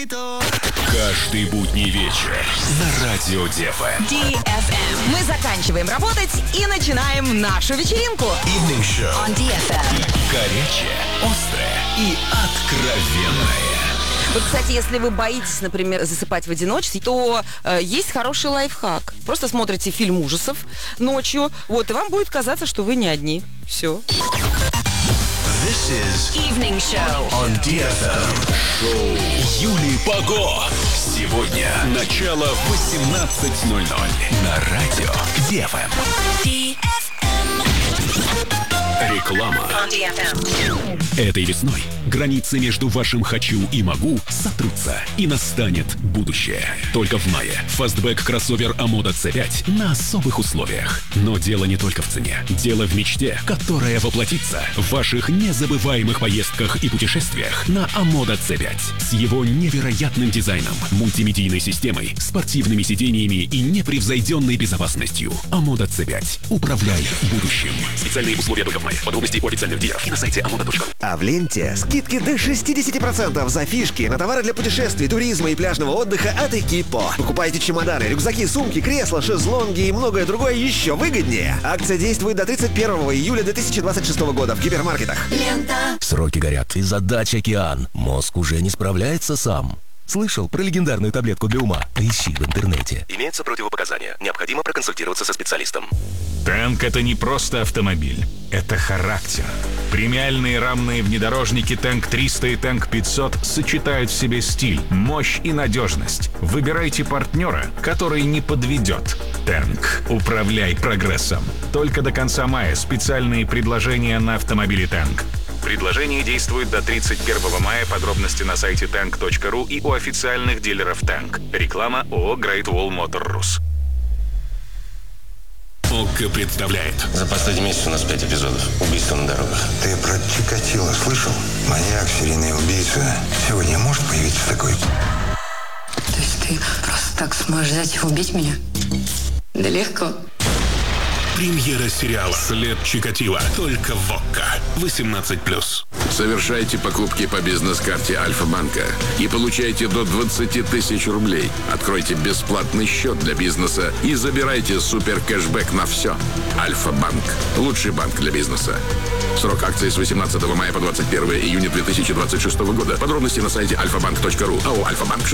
Каждый будний вечер на Радио ДФМ. DFM. Мы заканчиваем работать и начинаем нашу вечеринку. Evening Show. On DFM. Горячее, острое и откровенное. Вот, кстати, если вы боитесь, например, засыпать в одиночестве, то есть хороший лайфхак. Просто смотрите фильм ужасов ночью, вот, и вам будет казаться, что вы не одни. Все. This is Evening Show on DFM. Шоу Юлии Паго. Сегодня начало в 18:00 на Радио DFM. Реклама. On DFM. Этой весной границы между вашим «хочу» и «могу» сотрутся, и настанет будущее. Только в мае фастбэк кроссовер Амода C5 на особых условиях. Но дело не только в цене. Дело в мечте, которая воплотится в ваших незабываемых поездках и путешествиях на Амода C5. С его невероятным дизайном, мультимедийной системой, спортивными сидениями и непревзойденной безопасностью. Амода C5. Управляй будущим. Специальные условия только в мае. Подробности у официальных дилеров и на сайте amoda.ru. А в ленте скидки до 60% за фишки на товары для путешествий, туризма и пляжного отдыха от Экипо. Покупайте чемоданы, рюкзаки, сумки, кресла, шезлонги и многое другое еще выгоднее. Акция действует до 31 июля 2026 года в гипермаркетах. Лента. Сроки горят, и задач океан. Мозг уже не справляется сам. Слышал про легендарную таблетку для ума? Поищи в интернете. Имеются противопоказания. Необходимо проконсультироваться со специалистом. Танк — это не просто автомобиль, это характер. Премиальные рамные внедорожники Танк 300 и Танк 500 сочетают в себе стиль, мощь и надежность. Выбирайте партнера, который не подведет. Танк. Управляй прогрессом. Только до конца мая специальные предложения на автомобили Танк. Предложение действует до 31 мая. Подробности на сайте tank.ru и у официальных дилеров Танк. Реклама ООО Great Wall Motor Rus. ОККО представляет. За последний месяц у нас 5 эпизодов. Убийства на дорогах. Ты про Чикатило слышал? Маньяк, серийный убийца. Сегодня может появиться такой? То есть ты просто так сможешь взять и убить меня? Да легко. Премьера сериала «След Чикатило» только в ОККО. 18+. Совершайте покупки по бизнес-карте Альфа-банка и получайте до 20 тысяч рублей. Откройте бесплатный счет для бизнеса и забирайте супер-кэшбэк на все. Альфа-банк. Лучший банк для бизнеса. Срок акции с 18 мая по 21 июня 2026 года. Подробности на сайте alfabank.ru. АО «Альфа-банк».